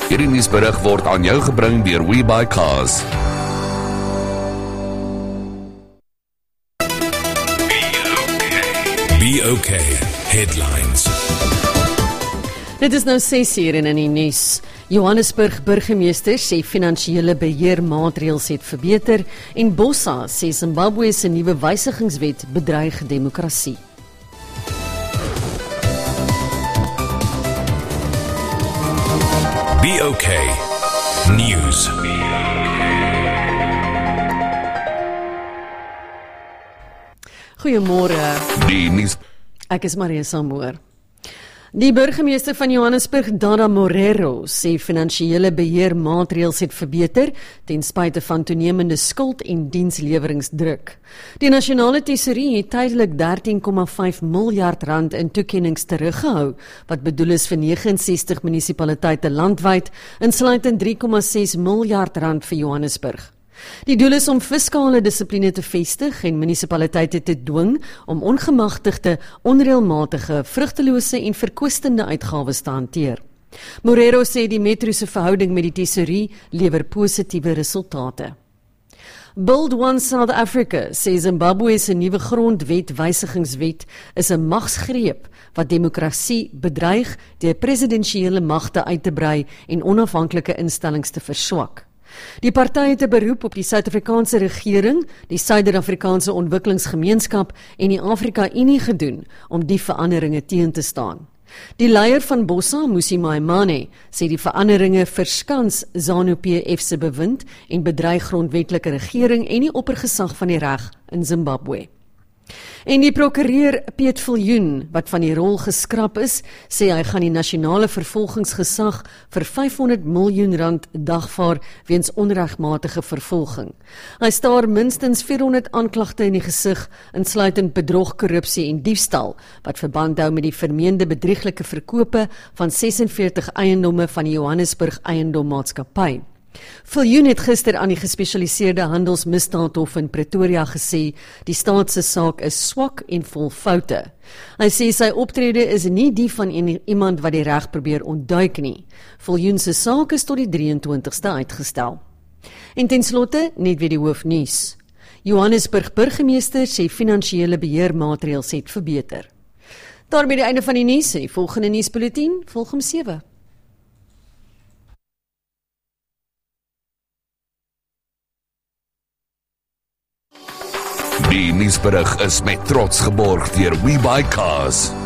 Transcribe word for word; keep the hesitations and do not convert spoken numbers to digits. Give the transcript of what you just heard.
Hierdie nuusberig word aan jou gebring deur WeBuyCars. Be okay. Headlines. Dit is nou ses uur en in die nuus. Johannesburg burgemeester sê finansiële beheermaatreëls het verbeter en Bossa sê Zimbabwe se nuwe wysigingswet bedreig demokrasie. Be okay. News. Goeiemôre. Die nuus. Ek is Maria Samoor. Die burgemeester van Johannesburg, Dada Morero, sê finansiële beheermaatreëls het verbeter ten spyte van toenemende skuld en diensleweringsdruk. Die nasionale tesourie het tydelik dertien komma vyf miljard rand in toekennings teruggehou, wat bedoel is vir vyf nege ses munisipaliteite landwyd, insluitend drie komma ses miljard rand vir Johannesburg. Die doel is om fiskale dissipline te vestig en munisipaliteite te dwing om ongemagtigde, onreëlmatige, vrugtelose en verkwistende uitgawes te hanteer. Morero sê die metro se verhouding met die tesourie lewer positiewe resultate. Build One South Africa sê Zimbabwe se nuwe grondwet wysigingswet is 'n magsgreep wat demokrasie bedreig deur presidensiële magte uit te brei en onafhanklike instellings te verswak. Die party het 'n beroep op die Suid-Afrikaanse regering, die Suider-Afrikaanse Ontwikkelingsgemeenskap en die Afrika-Unie gedoen om die veranderinge teen te staan. Die leier van Bossa, Mmusi Maimane, sê die veranderinge verskans ZANU-P F se bewind en bedreig grondwetlike regering en die oppergesag van die reg in Zimbabwe. En die prokureur Piet Viljoen, wat van die rol geskraap is, sê hy gaan die nasionale vervolgingsgesag vir vyfhonderd miljoen rand dagvaar weens onregmatige vervolging. Hy staar minstens vierhonderd aanklagte in die gesig, insluitend bedrog, korrupsie en diefstal, wat verband hou met die vermeende bedrieglike verkope van sesenveertig eiendomme van die Johannesburg Eiendommaatskappy. Viljoen het gister aan die gespesialiseerde handelsmisdaadhof in Pretoria gesê, die staat se saak is swak en vol foute. Hy sê sy optrede is nie die van iemand wat die reg probeer ontduik nie. Viljoen se saak is tot die drieëntwintigste uitgestel. En ten slotte, net weer die hoofnuus. Johannesburg burgemeester sê finansiële beheermaatreëls het verbeter. Daarmee die einde van die nuus. Die volgende nuusbulletin volg om sewe. Die nuusberig is met trots geborg deur WeBuyCars.